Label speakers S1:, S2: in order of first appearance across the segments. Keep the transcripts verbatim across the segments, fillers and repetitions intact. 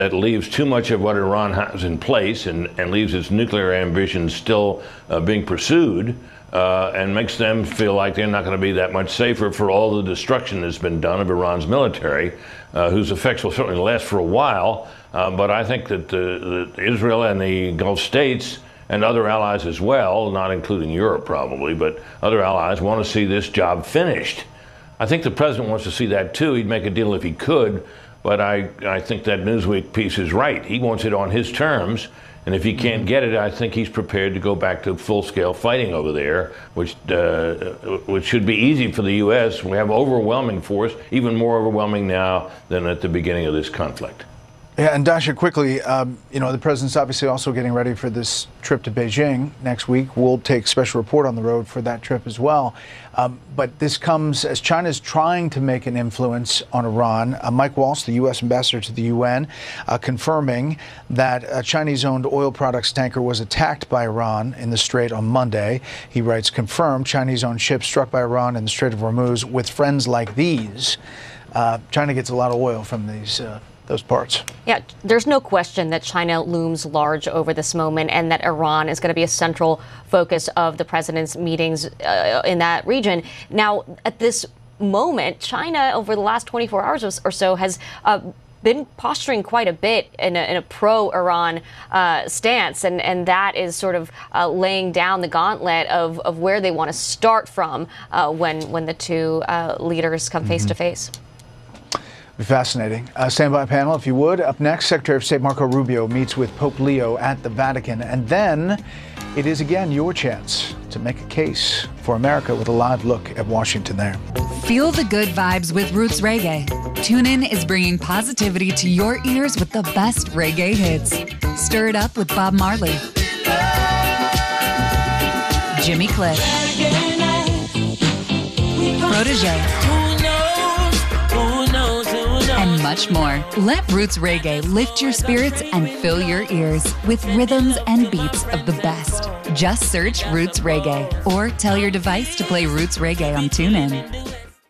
S1: that leaves too much of what Iran has in place and, and leaves its nuclear ambitions still uh, being pursued, uh, and makes them feel like they're not going to be that much safer for all the destruction that's been done of Iran's military, uh, whose effects will certainly last for a while. Uh, but I think that, uh, that Israel and the Gulf states and other allies as well, not including Europe probably, but other allies want to see this job finished. I think the president wants to see that too. He'd make a deal if he could, but I, I think that Newsweek piece is right. He wants it on his terms, and if he can't get it, I think he's prepared to go back to full-scale fighting over there, which uh, which should be easy for the U S. We have overwhelming force, even more overwhelming now than at the beginning of this conflict.
S2: Yeah, and Dasha, quickly, um, you know, the president's obviously also getting ready for this trip to Beijing next week. We'll take special report on the road for that trip as well. Um, but this comes as China's trying to make an influence on Iran. Uh, Mike Waltz, the U S ambassador to the U N, uh, confirming that a Chinese-owned oil products tanker was attacked by Iran in the Strait on Monday. He writes, confirmed Chinese-owned ship struck by Iran in the Strait of Hormuz with friends like these. Uh, China gets a lot of oil from these uh, those parts.
S3: Yeah, there's no question that China looms large over this moment and that Iran is going to be a central focus of the president's meetings uh, in that region. Now, at this moment, China, over the last twenty-four hours or so, has uh, been posturing quite a bit in a, in a pro-Iran uh, stance, and, and that is sort of uh, laying down the gauntlet of, of where they want to start from uh, when, when the two uh, leaders come face to face.
S2: Fascinating. Uh, stand by, panel, if you would. Up next, Secretary of State Marco Rubio meets with Pope Leo at the Vatican. And then it is again your chance to make a case for America with a live look at Washington there.
S4: Feel the good vibes with Roots Reggae. TuneIn is bringing positivity to your ears with the best reggae hits. Stir it up with Bob Marley, Jimmy Cliff, Protégé, and much more. Let Roots Reggae lift your spirits and fill your ears with rhythms and beats of the best. Just search Roots Reggae or tell your device to play Roots Reggae on TuneIn.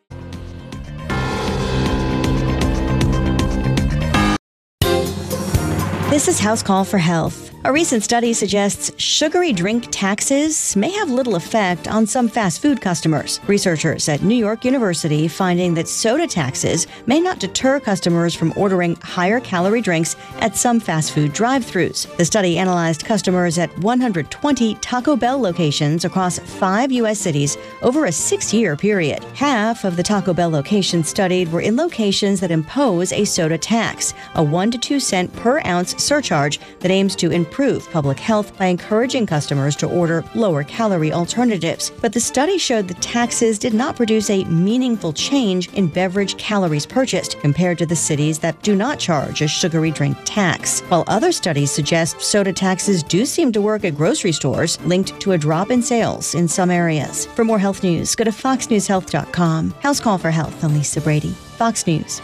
S5: This is House Call for Health. A recent study suggests sugary drink taxes may have little effect on some fast food customers. Researchers at New York University finding that soda taxes may not deter customers from ordering higher calorie drinks at some fast food drive-thrus. The study analyzed customers at one hundred twenty Taco Bell locations across five U S cities over a six-year period. Half of the Taco Bell locations studied were in locations that impose a soda tax, a one to two cent per ounce surcharge that aims to improve public health by encouraging customers to order lower calorie alternatives. But the study showed the taxes did not produce a meaningful change in beverage calories purchased compared to the cities that do not charge a sugary drink tax. While other studies suggest soda taxes do seem to work at grocery stores, linked to a drop in sales in some areas. For more health news, go to fox news health dot com. House Call for Health. I'm Lisa Brady, Fox News.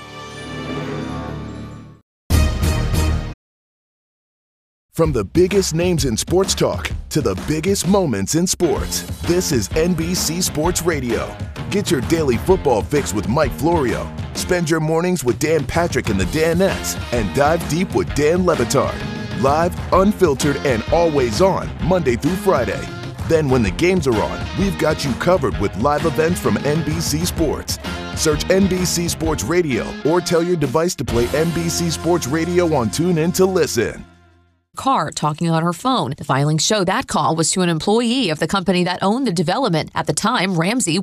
S6: From the biggest names in sports talk to the biggest moments in sports, this is N B C Sports Radio. Get your daily football fix with Mike Florio. Spend your mornings with Dan Patrick and the Danettes, and dive deep with Dan Le Batard. Live, unfiltered, and always on, Monday through Friday. Then when the games are on, we've got you covered with live events from N B C Sports. Search N B C Sports Radio or tell your device to play N B C Sports Radio on TuneIn to listen.
S7: Car talking on her phone. The filings show that call was to an employee of the company that owned the development. At the time, Ramsey.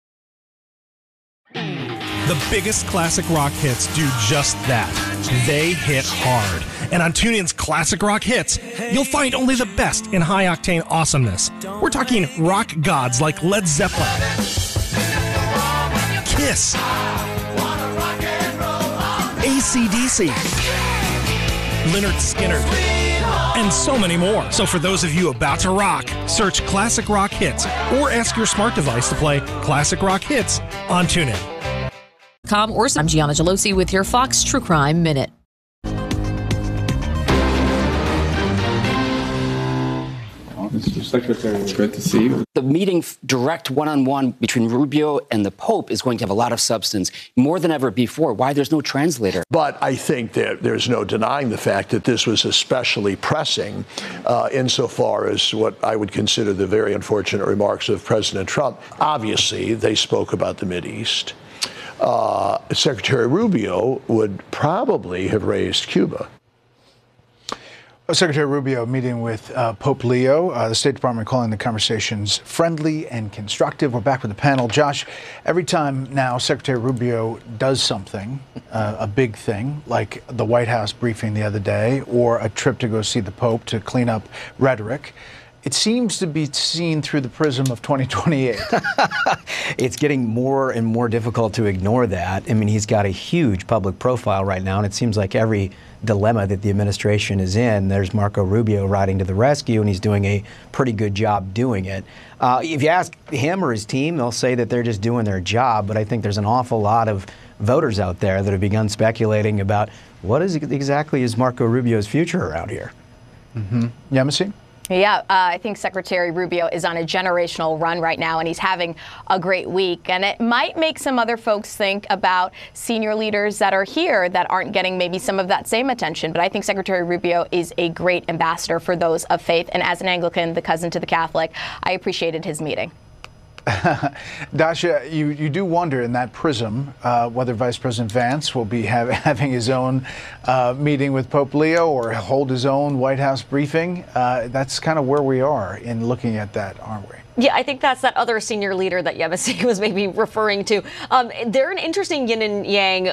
S8: The biggest classic rock hits do just that. They hit hard. And on TuneIn's Classic Rock Hits, you'll find only the best in high-octane awesomeness. We're talking rock gods like Led Zeppelin, Kiss, A C D C, Lynyrd Skynyrd, and so many more. So for those of you about to rock, search Classic Rock Hits or ask your smart device to play Classic Rock Hits on TuneIn.
S7: Com or I'm Gianna Gelosi with your Fox True Crime Minute.
S9: Mister Secretary. It's great to see you. The meeting, direct one-on-one between Rubio and the Pope, is going to have a lot of substance, more than ever before. Why there's no translator?
S10: But I think that there's no denying the fact that this was especially pressing uh, insofar as what I would consider the very unfortunate remarks of President Trump. Obviously, they spoke about the Mideast. Uh, Secretary Rubio would probably have raised Cuba.
S2: Secretary Rubio meeting with uh, Pope Leo, uh, the State Department calling the conversations friendly and constructive. We're back with the panel. Josh, every time now Secretary Rubio does something, uh, a big thing, like the White House briefing the other day or a trip to go see the Pope to clean up rhetoric, it seems to be seen through the prism of twenty twenty-eight.
S11: It's getting more and more difficult to ignore that. I mean, he's got a huge public profile right now, and it seems like every dilemma that the administration is in, there's Marco Rubio riding to the rescue, and he's doing a pretty good job doing it. Uh, if you ask him or his team, they'll say that they're just doing their job, but I think there's an awful lot of voters out there that have begun speculating about what is exactly is Marco Rubio's future around here.
S2: Mm-hmm. Yemisi?
S12: Yeah, uh, I think Secretary Rubio is on a generational run right now, and he's having a great week. And it might make some other folks think about senior leaders that are here that aren't getting maybe some of that same attention. But I think Secretary Rubio is a great ambassador for those of faith. And as an Anglican, the cousin to the Catholic, I appreciated his meeting.
S2: Dasha, you, you do wonder in that prism uh, whether Vice President Vance will be have, having his own uh, meeting with Pope Leo or hold his own White House briefing. Uh, that's kind of where we are in looking at that, aren't we?
S3: Yeah, I think that's that other senior leader that Yemisi was maybe referring to. Um, they're an interesting yin and yang